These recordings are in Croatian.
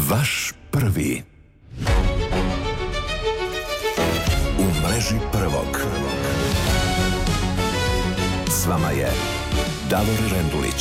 Vaš prvi. U mreži prvog. S vama je Davor Rendulić.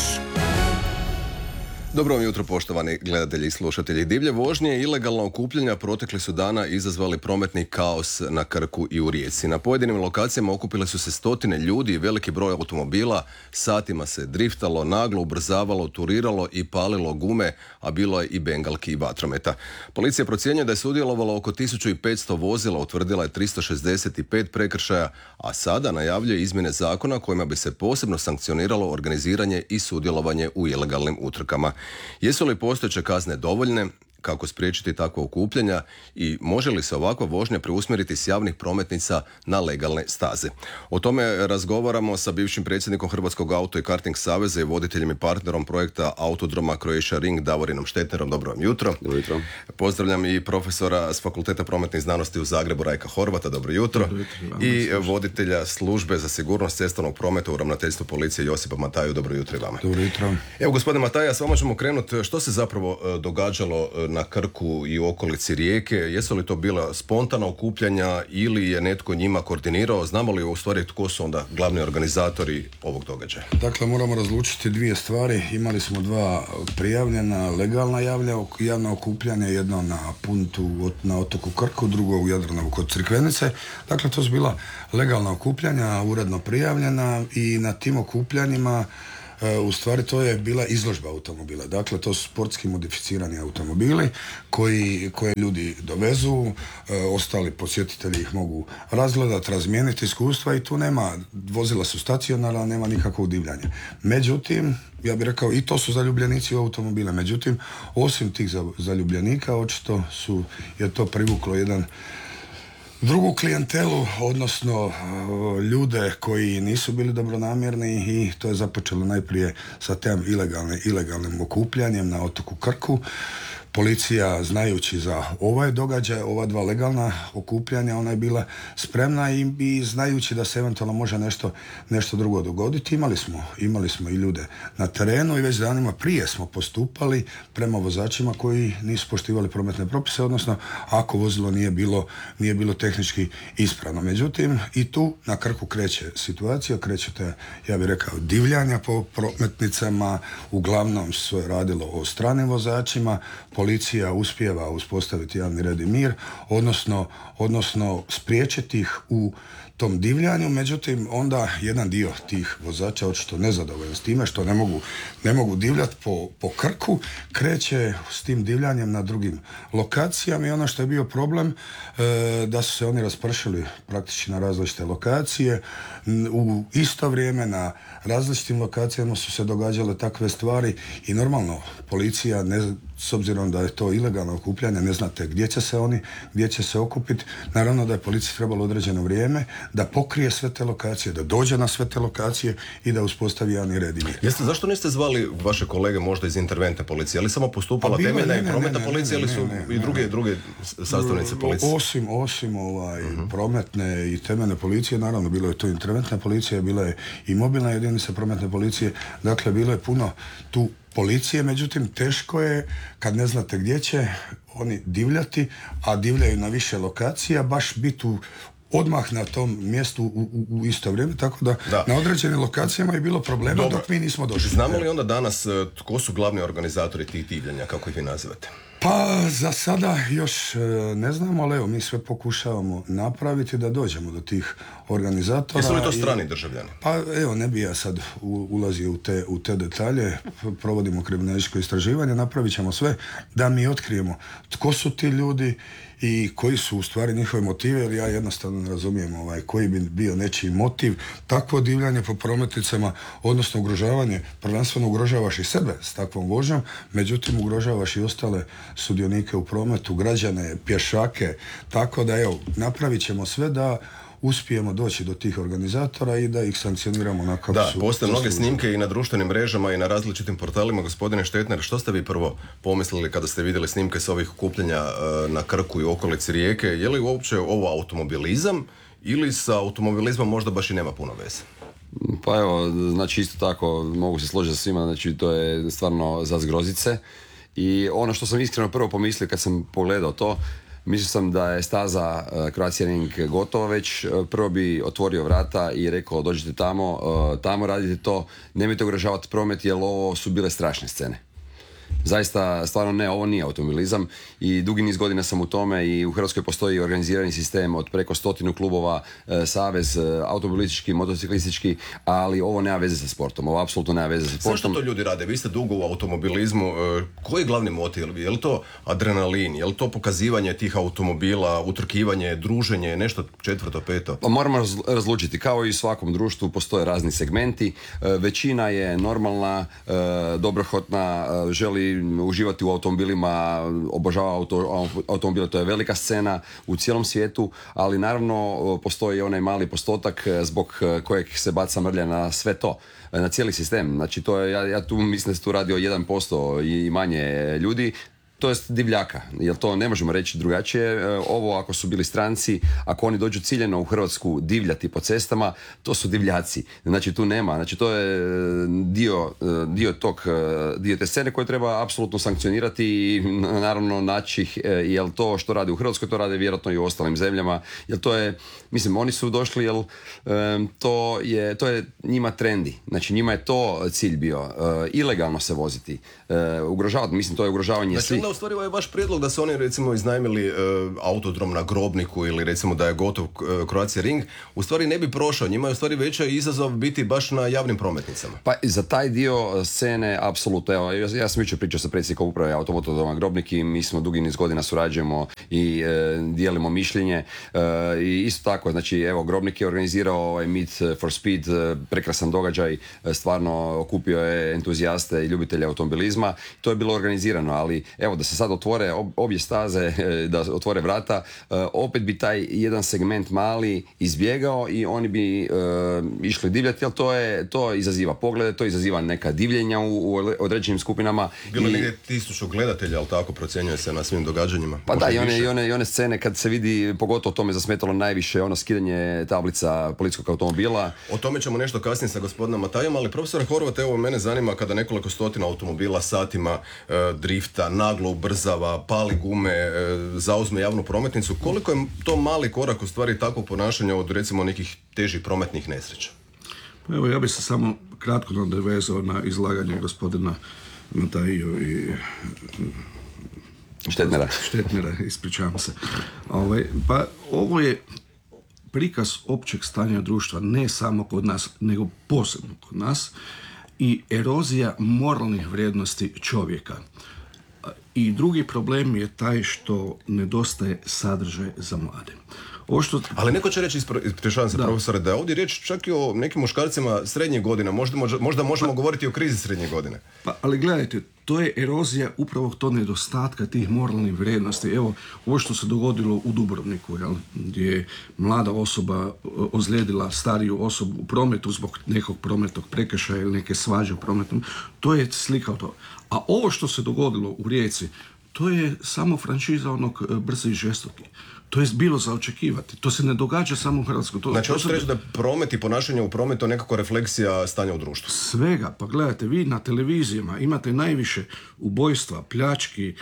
Dobro vam jutro, poštovani gledatelji i slušatelji. Divlje vožnje i ilegalna okupljanja protekli su dana izazvali prometni kaos na Krku i u Rijeci. Na pojedinim lokacijama okupile su se stotine ljudi i veliki broj automobila. Satima se driftalo, naglo ubrzavalo, turiralo i palilo gume, a bilo je i bengalki i vatrometa. Policija procjenjuje da je sudjelovalo oko 1500 vozila, utvrdila je 365 prekršaja, a sada najavljuje izmjene zakona kojima bi se posebno sankcioniralo organiziranje i sudjelovanje u ilegalnim utrkama. Jesu li postojeće kazne dovoljne? Kako spriječiti takva okupljanja i može li se ovakva vožnja preusmjeriti s javnih prometnica na legalne staze? O tome razgovaramo sa bivšim predsjednikom Hrvatskog auto i karting saveza i voditeljem i partnerom projekta Autodroma Croatia Ring Davorinom Štetnerom. Dobro vam jutro. Dobro jutro. Pozdravljam i profesora s Fakulteta prometnih znanosti u Zagrebu Rajka Horvata. Dobro jutro. Dobro jutro. I voditelja službe za sigurnost cestovnog prometa u ravnateljstvu policije Josipa Mataju. Dobro jutro i vama. Dobro jutro. Evo, gospodine Mataja, s vama ćemo krenuti. Što se zapravo događalo na Krku i u okolici Rijeke? Jesu li to bila spontana okupljanja ili je netko njima koordinirao? Znamo li u stvari tko su onda glavni organizatori ovog događaja? Dakle, moramo razlučiti dvije stvari. Imali smo dva prijavljena legalna javna okupljanja, jedno na puntu na otoku Krku, drugo u Jadranovu kod Crikvenice. Dakle, to su bila legalna okupljanja, uredno prijavljena, i na tim okupljanjima u stvari to je bila izložba automobila. Dakle, to su sportski modificirani automobili koje ljudi dovezu, ostali posjetitelji ih mogu razgledati, razmijeniti iskustva, i tu nema, vozila su stacionarna, nema nikakvog divljanja. Međutim, ja bih rekao, i to su zaljubljenici u automobile. Međutim, osim tih zaljubljenika, očito je to privuklo jedan drugu klijentelu, odnosno ljude koji nisu bili dobronamjerni, i to je započelo najprije sa tem ilegalnim okupljanjem na otoku Krku. Policija, znajući za ovaj događaj, ova dva legalna okupljanja, ona je bila spremna i znajući da se eventualno može nešto drugo dogoditi. Imali smo i ljude na terenu i već danima prije smo postupali prema vozačima koji nisu poštivali prometne propise, odnosno ako vozilo nije bilo tehnički ispravno. Međutim, i tu na Krku kreće situacija, kreće te, ja bih rekao, divljanja po prometnicama. Uglavnom se radilo o stranim vozačima. Policija uspijeva uspostaviti javni red i mir, odnosno spriječiti ih u tom divljanju. Međutim, onda jedan dio tih vozača, očito nezadovoljan s time što ne mogu divljati po Krku, kreće s tim divljanjem na drugim lokacijama, i ono što je bio problem, da su se oni raspršili praktički na različite lokacije. U isto vrijeme na različitim lokacijama su se događale takve stvari, i normalno policija, s obzirom da je to ilegalno okupljanje, ne znate gdje će se okupiti. Naravno da je policiji trebalo određeno vrijeme da pokrije sve te lokacije, da dođe na sve te lokacije i da uspostavi javni red i mir. Zašto niste zvali vaše kolege možda iz interventne policije? Ali samo postupala temeljna i prometna policija, ili su i druge sastavnice policije? Osim prometne i temeljne policije, naravno bilo je to interventna policija, bila je i mobilna jedinica prometne policije. Dakle, bilo je puno tu policije, međutim teško je kad ne znate gdje će oni divljati, a divljaju na više lokacija, baš biti odmah na tom mjestu u isto vrijeme, tako da na određenim lokacijama je bilo problema. Dobro. Dok mi nismo došli. Znamo li onda danas tko su glavni organizatori tih divljanja, kako ih vi nazivate? Pa za sada još ne znamo, ali evo, mi sve pokušavamo napraviti da dođemo do tih organizatora. Jesu li to strani državljani? Pa evo, ne bi ja sad ulazio u te detalje. Provodimo kriminalističko istraživanje, napravit ćemo sve da mi otkrijemo tko su ti ljudi i koji su u stvari njihove motive, jer ja jednostavno ne razumijem koji bi bio nečiji motiv. Takvo divljanje po prometnicama, odnosno ugrožavanje, prvenstveno ugrožavaš i sebe s takvom vožnjom, međutim ugrožavaš i ostale sudionike u prometu, građane, pješake, tako da evo, napravit ćemo sve da uspijemo doći do tih organizatora i da ih sankcioniramo na kako su. Da, postoje mnoge snimke i na društvenim mrežama i na različitim portalima. Gospodine Štetner, što ste vi prvo pomislili kada ste vidjeli snimke s ovih okupljanja na Krku i okolici Rijeke? Je li uopće ovo automobilizam ili sa automobilizmom možda baš i nema puno veze? Pa evo, znači isto tako mogu se složiti sa svima, znači to je stvarno za zgrozit se. I ono što sam iskreno prvo pomislio kad sam pogledao to, mislio sam da je staza Croatia Ring gotova već, prvo bi otvorio vrata i rekao dođite tamo radite to, nemojte ugrožavati promet jer ovo su bile strašne scene. Zaista, stvarno ne, ovo nije automobilizam i dugi niz godina sam u tome i u Hrvatskoj postoji organizirani sistem od preko 100 klubova, savez automobilistički, motociklistički, ali ovo nema veze sa sportom, ovo apsolutno nema veze sa sportom. Zašto to ljudi rade? Vi ste dugo u automobilizmu, koji je glavni motiv? Je li to adrenalin, je li to pokazivanje tih automobila, utrkivanje, druženje, nešto četvrto, peto? Pa moramo razlučiti, kao i u svakom društvu postoje razni segmenti, većina je normalna, dobrohotna, želi uživati u automobilima, obožava automobile, to je velika scena u cijelom svijetu, ali naravno postoji onaj mali postotak zbog kojeg se baca mrlja na sve to, na cijeli sistem. Znači to je, ja tu mislim da se tu radi o 1% i manje ljudi, to jest divljaka, jer to ne možemo reći drugačije. Ovo ako su bili stranci, ako oni dođu ciljeno u Hrvatsku divljati po cestama, to su divljaci. Znači tu nema, znači to je dio te scene koje treba apsolutno sankcionirati i naravno naći ih, jer to što rade u Hrvatskoj, to rade vjerojatno i u ostalim zemljama, jer to je, mislim, oni su došli, jer to je njima trendi, znači njima je to cilj bio, ilegalno se voziti, ugrožavati, mislim, to je ugrožavanje svih. U stvari ovaj vaš prijedlog da su oni recimo iznajmili autodrom na Grobniku ili recimo da je gotov Croatia Ring, u stvari ne bi prošao, njima je u stvari veći izazov biti baš na javnim prometnicama. Pa za taj dio scene apsolutno, evo, ja sam jučer pričao sa predsjednikom uprave Automotodroma Grobnik i mi smo dugi niz godina surađujemo i dijelimo mišljenje i isto tako, znači evo Grobnik je organizirao Meet for Speed, prekrasan događaj, stvarno okupio je entuzijaste i ljubitelje automobilizma, to je bilo organizirano, ali evo da se sad otvore obje staze, da otvore vrata, opet bi taj jedan segment mali izbjegao i oni bi išli divljati, ali to izaziva poglede, to izaziva neka divljenja u određenim skupinama. Bilo je negdje 1000 gledatelja, ali tako procjenjuje se na svim događanjima? Pa da, i one scene kad se vidi, pogotovo to me zasmetalo najviše, ono skidanje tablica policijskog automobila. O tome ćemo nešto kasnije sa gospodinom Matajom, ali profesor Horvat, evo mene zanima kada nekoliko stotina automobila satima drifta, naglo ubrzava, pali gume, zauzme javnu prometnicu, koliko je to mali korak u stvari takvog ponašanja od recimo nekih težih prometnih nesreća? Pa evo, ja bih se samo kratko nadovezao na izlaganje gospodina Matajio i Štetnera, ispričavam se. Pa ovo je prikaz općeg stanja društva, ne samo kod nas, nego posebno kod nas, i erozija moralnih vrijednosti čovjeka. I drugi problem je taj što nedostaje sadržaj za mlade. Ali neko će reći, ispričavam se profesore, da je ovdje riječ čak i o nekim muškarcima srednje godine, možda možemo govoriti o krizi srednje godine. Pa, ali gledajte, to je erozija upravo tog nedostatka tih moralnih vrijednosti. Evo, ovo što se dogodilo u Dubrovniku, gdje je mlada osoba ozlijedila stariju osobu u prometu zbog nekog prometnog prekršaja ili neke svađe u prometu, to je slika od toga. A ovo što se dogodilo u Rijeci, to je samo franšiza onog Brzi i žestoki. To je bilo za očekivati. To se ne događa samo u Hrvatskoj. Znači, hoćete reći da promet i ponašanje u prometu je nekako refleksija stanja u društvu? Svega. Pa gledajte, vi na televizijama imate najviše ubojstva, pljački,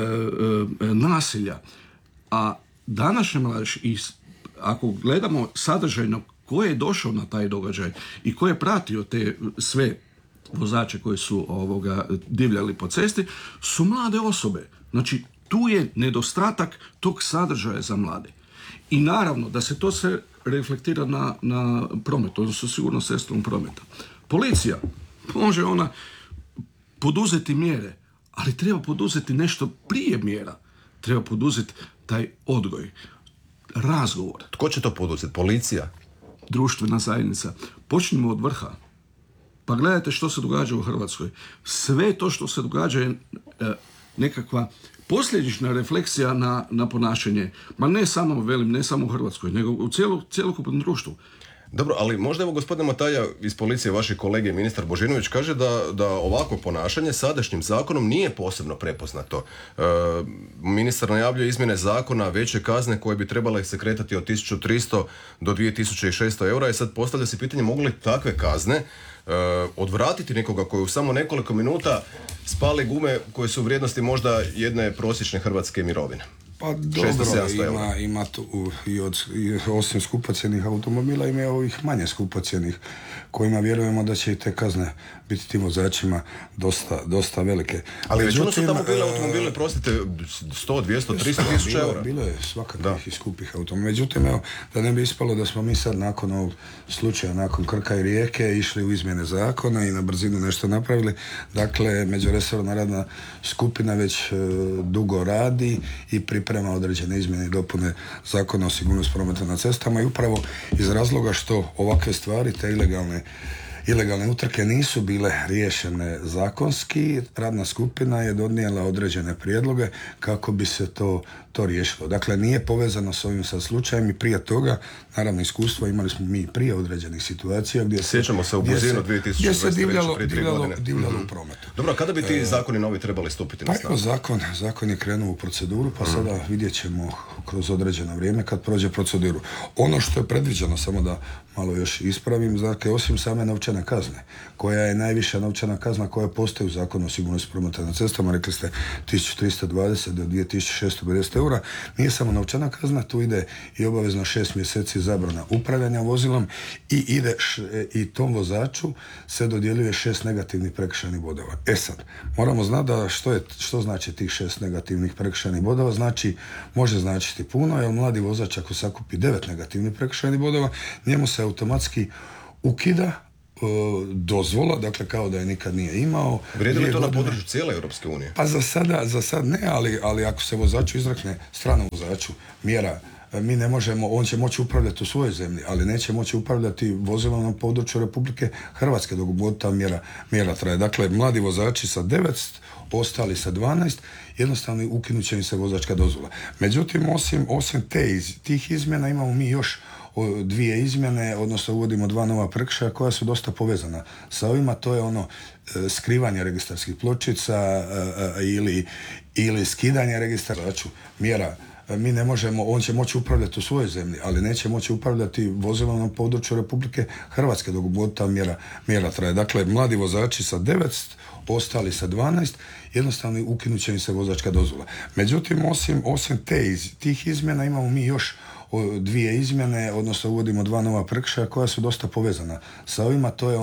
nasilja. A današnja mladež, ako gledamo sadržajno ko je došao na taj događaj i ko je pratio te sve vozače koji su divljali po cesti, su mlade osobe. Znači, tu je nedostatak tog sadržaja za mlade. I naravno da se to sve reflektira na prometu, odnosno sigurno cestovnog prometa. Policija može ona poduzeti mjere, ali treba poduzeti nešto prije mjera. Treba poduzeti taj odgoj, razgovor. Tko će to poduzeti? Policija? Društvena zajednica. Počnimo od vrha. Pa gledajte što se događa u Hrvatskoj. Sve to što se događa je nekakva posljedična refleksija na ponašanje. Ma ne samo u Hrvatskoj, nego u cjelokupnom društvu. Dobro, ali možda evo gospodine Mataja iz policije, vaši kolege, ministar Božinović, kaže da ovako ponašanje sadašnjim zakonom nije posebno prepoznato. Ministar najavljuje izmjene zakona, veće kazne koje bi trebale se kretati od 1300 do 2600 eura i sad postavlja se pitanje mogu li takve kazne odvratiti nekoga koji u samo nekoliko minuta spali gume koje su u vrijednosti možda jedne prosječne hrvatske mirovine? Pa dobro, ima tu i osim skupocjenih automobila ima i ovih manje skupocjenih kojima vjerujemo da će i te kazne biti tim vozačima dosta velike. Ali većinom su tamo bile automobile, prostite, 100, 200, 300 tisuća eura. Bilo je svakakvih i skupih automobila. Međutim, evo, da ne bi ispalo da smo mi sad nakon ovog slučaja, nakon Krka i Rijeke, išli u izmjene zakona i na brzinu nešto napravili. Dakle, međuresorna radna skupina već dugo radi i priprema određene izmjene i dopune Zakona o sigurnosti prometa na cestama i upravo iz razloga što ovakve stvari, te ilegalne utrke nisu bile riješene zakonski, radna skupina je donijela određene prijedloge kako bi se to riješilo. Dakle, nije povezano s ovim sa slučajem i prije toga, naravno iskustvo imali smo mi prije određenih situacija gdje sjećamo se u Buzinu 2023. divljalo u prometu. Dobro, kada bi ti zakoni novi trebali stupiti na snagu? Zakon je krenuo u proceduru, pa sada vidjet ćemo kroz određeno vrijeme kad prođe proceduru. Ono što je predviđeno, samo da malo još ispravim, dakle, osim same novčane kazne, koja je najviša novčana kazna koja postoji u Zakonu o sigurnosti prometa na cestama, rekli ste 1320 do 2650 eura, nije samo novčana kazna, tu ide i obavezno 6 mjeseci zabrana upravljanja vozilom i tom vozaču se dodjeljuje 6 negativnih prekršajnih bodova. Sad, moramo znati da što znači tih 6 negativnih prekršajnih bodova, može značiti puno, jer mladi vozač ako sakupi 9 negativnih prekršajnih bodova, njemu se automatski ukida dozvola, dakle kao da je nikad nije imao. Vrijedi li to na području cijele Europske unije? Pa za sad ne, ali ako se vozaču izrekne, stranom vozaču, mjera, mi ne možemo, on će moći upravljati u svojoj zemlji, ali neće moći upravljati vozilom na području Republike Hrvatske dok god ta mjera traje. Dakle, mladi vozači sa 9, ostali sa 12, jednostavno ukinut će im se vozačka dozvola. Međutim, osim tih izmjena imamo mi još dvije izmjene, odnosno uvodimo 2 nova prekršaja koja su dosta povezana sa ovima, to je ono skrivanje registarskih pločica ili skidanje registarskih mjera. Mi ne možemo, on će moći upravljati u svojoj zemlji, ali neće moći upravljati vozilom na području Republike Hrvatske dok god ta mjera traje. Dakle, mladi vozači sa 9, ostali sa 12, jednostavno ukinut će im se vozačka dozvola. Međutim, osim tih izmjena imamo mi još 2 izmjene, odnosno uvodimo 2 nova prekršaja koja su dosta povezana sa ovima, to je